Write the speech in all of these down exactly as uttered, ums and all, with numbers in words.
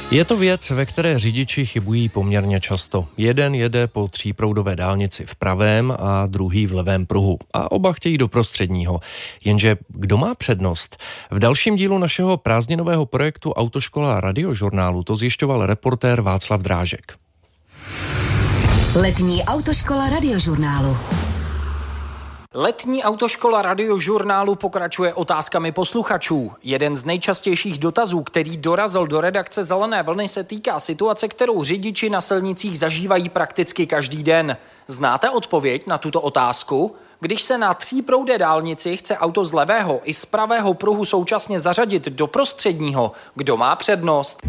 Je to věc, ve které řidiči chybují poměrně často. Jeden jede po tříproudové dálnici v pravém a druhý v levém pruhu. A oba chtějí do prostředního. Jenže kdo má přednost? V dalším dílu našeho prázdninového projektu Autoškola radiožurnálu to zjišťoval reportér Václav Drážek. Letní autoškola radiožurnálu. Letní autoškola radiožurnálu pokračuje otázkami posluchačů. Jeden z nejčastějších dotazů, který dorazil do redakce Zelené vlny, se týká situace, kterou řidiči na silnicích zažívají prakticky každý den. Znáte odpověď na tuto otázku? Když se na tříproudé dálnici chce auto z levého i z pravého pruhu současně zařadit do prostředního, kdo má přednost?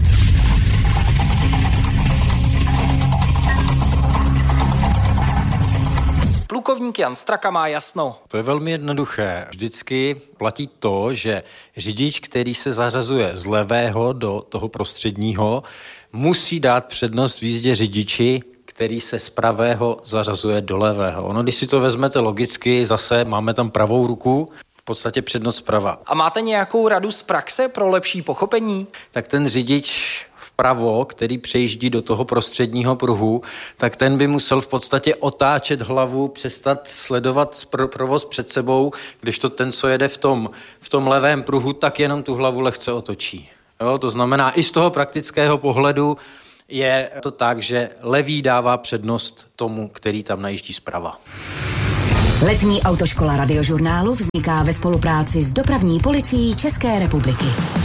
Plukovník Jan Straka má jasno. To je velmi jednoduché. Vždycky platí to, že řidič, který se zařazuje z levého do toho prostředního, musí dát přednost v jízdě řidiči, který se z pravého zařazuje do levého. Ono, když si to vezmete logicky, zase máme tam pravou ruku, v podstatě přednost zprava. A máte nějakou radu z praxe pro lepší pochopení? Tak ten řidič vpravo, který přejíždí do toho prostředního pruhu, tak ten by musel v podstatě otáčet hlavu, přestat sledovat provoz před sebou, když to ten, co jede v tom, v tom levém pruhu, tak jenom tu hlavu lehce otočí. Jo, to znamená, i z toho praktického pohledu je to tak, že levý dává přednost tomu, který tam najíždí zprava. Letní autoškola radiožurnálu vzniká ve spolupráci s Dopravní policií České republiky.